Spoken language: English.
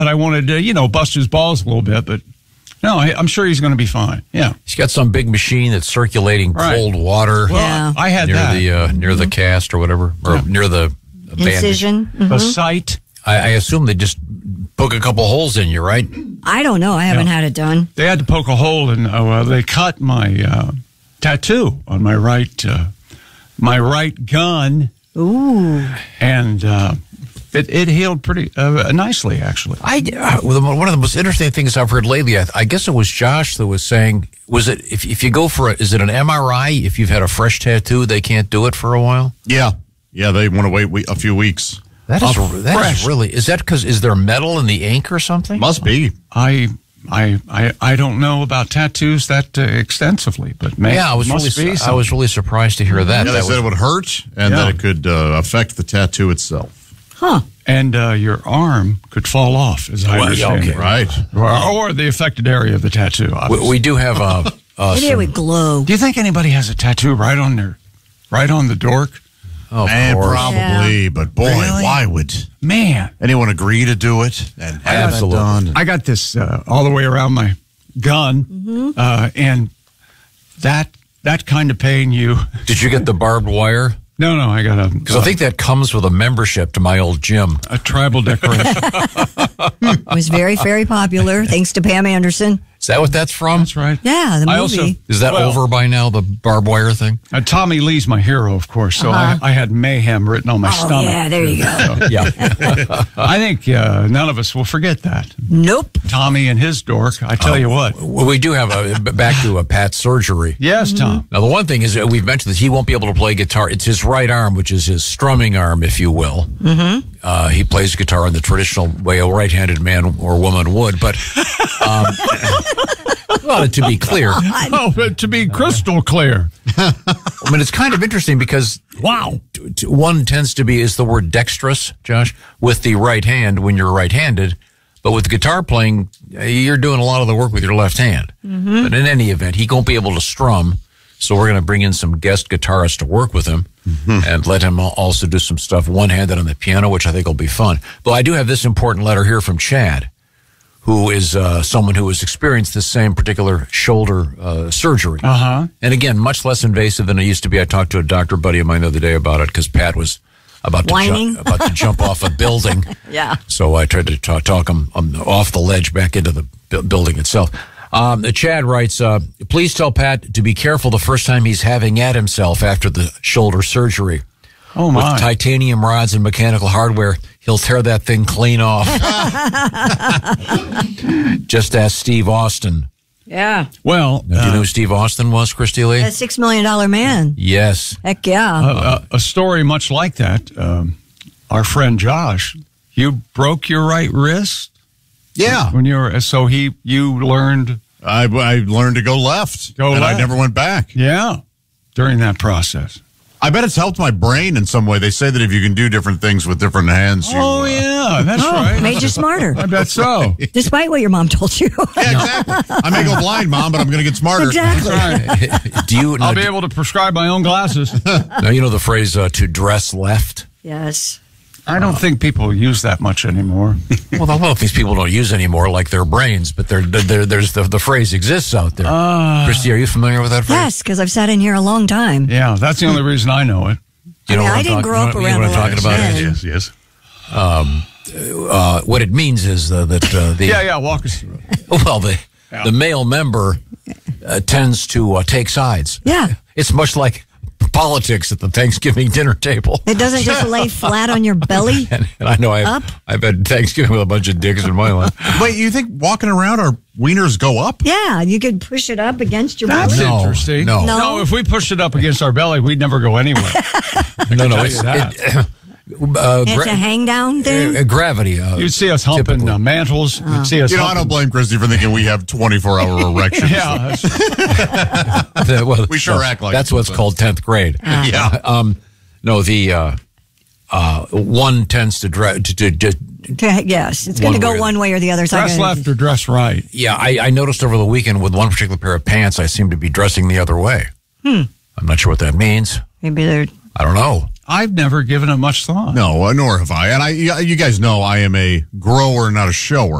but I wanted to, bust his balls a little bit. But no, I'm sure he's going to be fine. Yeah. He's got some big machine that's circulating cold water. Well, I had near that. Near the cast or whatever, or near the incision. The site. I assume they just poke a couple holes in you, right? I don't know. I haven't had it done. They had to poke a hole in. They cut my tattoo on my right gun. Ooh. And it healed pretty nicely, actually. One of the most interesting things I've heard lately, I guess it was Josh that was saying, was it if you go for is it an MRI? If you've had a fresh tattoo, they can't do it for a while. Yeah, they want to wait a few weeks. That is really. Is that because is there metal in the ink or something? Must be. I don't know about tattoos that extensively, but maybe I was really surprised to hear that. Yeah, they said it would hurt and that it could affect the tattoo itself. Huh. And your arm could fall off, as I understand it. Right. Or the affected area of the tattoo. We do have maybe it would glow. Do you think anybody has a tattoo right on the dork? Oh, probably, but boy, really? Why would anyone agree to do it and have it done? I got this all the way around my gun, and that kind of pain. Did you get the barbed wire? No, I got because I think that comes with a membership to my old gym. A tribal decoration. It was very, very popular, thanks to Pam Anderson. Is that what that's from? That's right. Yeah, the movie. Is that over by now, the barbed wire thing? Tommy Lee's my hero, of course, so I had mayhem written on my stomach. Yeah, there you go. Yeah. I think none of us will forget that. Nope. Tommy and his dork, I tell you what. Well, we do have back to Pat's surgery. Yes, Tom. Now, the one thing is, we've mentioned this, he won't be able to play guitar. It's his right arm, which is his strumming arm, if you will. Mm-hmm. He plays guitar in the traditional way a right-handed man or woman would, but... well, to be clear. To be crystal clear. I mean, it's kind of interesting because... Wow. One tends to be, is the word dexterous, Josh, with the right hand when you're right-handed. But with guitar playing, you're doing a lot of the work with your left hand. Mm-hmm. But in any event, he won't be able to strum. So we're going to bring in some guest guitarists to work with him and let him also do some stuff one-handed on the piano, which I think will be fun. But I do have this important letter here from Chad, who is someone who has experienced the same particular shoulder surgery. Uh-huh. And again, much less invasive than it used to be. I talked to a doctor buddy of mine the other day about it because Pat was about to jump off a building. Yeah. So I tried to talk him off the ledge back into the building itself. Chad writes, please tell Pat to be careful the first time he's having at himself after the shoulder surgery. Oh, my. With titanium rods and mechanical hardware, he'll tear that thing clean off. Just ask Steve Austin. Yeah. Well, now, do you know who Steve Austin was, Christy Lee? A $6 million man. Yes. Heck yeah. A story much like that. Our friend Josh, you broke your right wrist. Yeah. When you learned. I learned to go left. I never went back. Yeah. During that process. I bet it's helped my brain in some way. They say that if you can do different things with different hands. Yeah, that's right. Made you smarter. I bet so. Despite what your mom told you. Yeah, exactly. I may go blind, Mom, but I'm going to get smarter. Exactly. Right. I'll be able to prescribe my own glasses. Now, you know the phrase to dress left? Yes. I don't think people use that much anymore. Well, a lot of these people don't use anymore, like their brains, but there's the phrase exists out there. Christy, are you familiar with that phrase? Yes, because I've sat in here a long time. Yeah, that's the only reason I know it. I didn't grow up around what I'm talking about. Yes. What it means is that the walk us through. Well, the male member tends to take sides. Yeah, it's much like politics at the Thanksgiving dinner table. It doesn't just lay flat on your belly. And I know I've had Thanksgiving with a bunch of dicks in my life. Wait, you think walking around our wieners go up? Yeah, you could push it up against your That's belly. interesting. No, if we pushed it up against our belly, we'd never go anywhere. It's a hang down thing? Gravity. You'd see us humping mantles. You'd see us I don't blame Christy for thinking we have 24-hour erections. Yeah. We sure act like that's what's called 10th grade. Yeah. No, the one tends to yes, it's going to go one way or the other. Dress left or dress right. Yeah, I noticed over the weekend with one particular pair of pants, I seem to be dressing the other way. I'm not sure what that means. Maybe they're... I don't know. I've never given it much thought. No, nor have I. And you guys know I am a grower, not a shower.